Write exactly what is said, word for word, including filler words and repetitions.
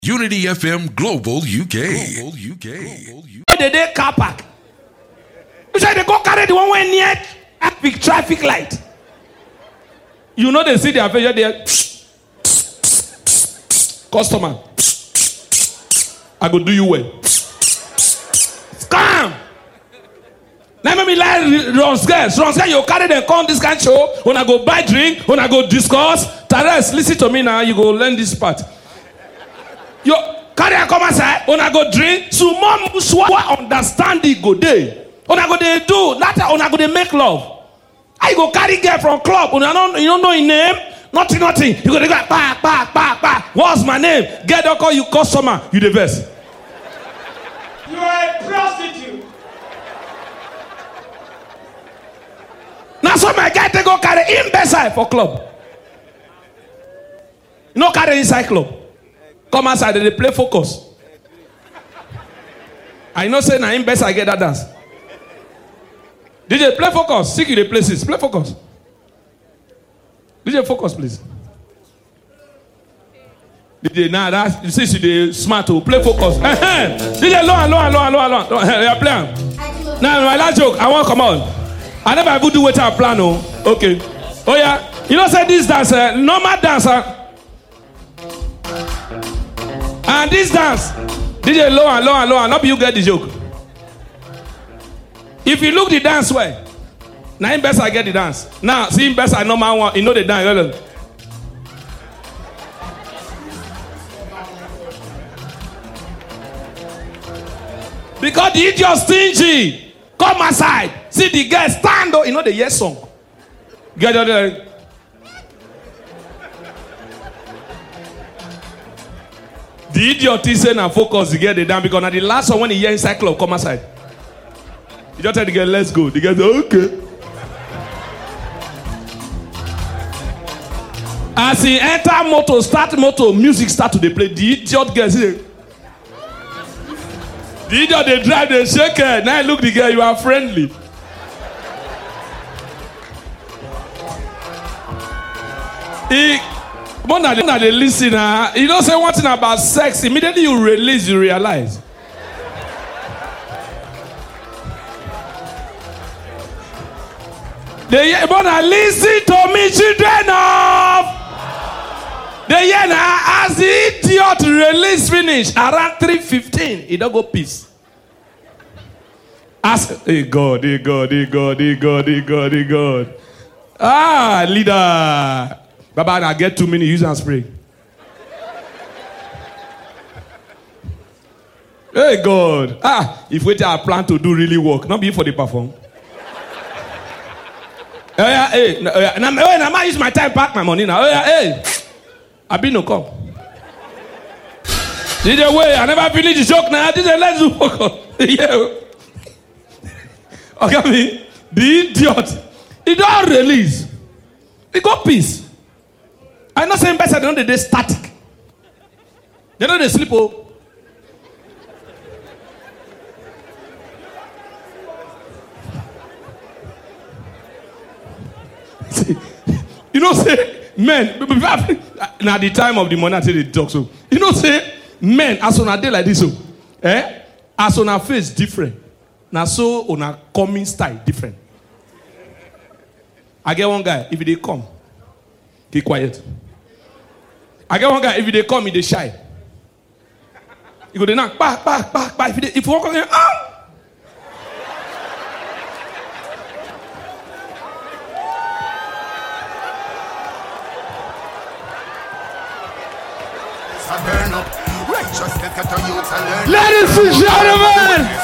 Unity F M Global U K. Global U K. Global U K. The day car park. You say they go carry the one way near big traffic light. You know they see their face there. Customer. I go do you well. Scam. Now maybe like Ronsgers. Ronsgers, you carry them come this kind of show. When I go buy drink, when I go discuss. Tares, listen to me now. You go learn this part. You carry a come outside. When I go drink, so mom what understanding go day. When I go they do, later when I go they make love. I go carry girl from club. When I don't, you don't know his name. Nothing, nothing. You go they go back, back, back, back. What's my name? Get don't call you customer. You the best. You are a prostitute. Now some my guy they go carry him beside for club. You no carry inside club. Come outside they play focus. I know say na him best I get that dance. D J play focus. Seek you the places. Play focus. D J focus please. D J now that you see she the smart to play focus. D J low and low and low and low and low. You are playing. Now my last joke I want come on. I never even do what I plan. Oh, okay. Oh yeah. You know say this dance, uh, normal dancer. And this dance, D J low and low and low and not you get the joke. If you look the dance way, now him best I get the dance. Now see him best I normal one, you know the dance. Because the idiot stingy. Come aside. See the girl stand up. You know the yes song. Get out there. The idiot is saying and focus to get it down because now the last one when he hear inside club, come aside. You just tell the girl, let's go. The girl say, okay. As he enter motor, start motor, music start to dey play. The idiot girl say, the idiot they drive, they shake her. Now look the girl, you are friendly. He, more than they listen, uh, you don't say one thing about sex. Immediately you release, you realize. They but now listen to me, children of. They hear now as the idiot release finish around three fifteen, he don't go peace. Ask, hey God, hey God, hey God, hey God, hey God, hey God. Ah, leader. Baba, I get two minutes, use and spray. Hey God. Ah, if we I plan to do really work, not be for the perform. Oh yeah, hey, no, oh, yeah. Now, oh, now I use my time, pack my money now. Oh yeah, hey. I been no come. Did you wait? I never finish the joke now. Did you let's do focus? Yeah. Okay, me, the idiot. He don't release. He got peace. I'm not saying better than they static. They know they sleep. Oh. See, you know, say men. Now the time of the money, I tell they talk so. You know, say men as on a day like this, so eh? As on a face different. Now so on a coming style different. I get one guy, if they come, keep quiet. I get one guy, if they come, he they shy. You go they knock, back, back, back, back. If, they, if you walk on there, ah! Ladies and gentlemen!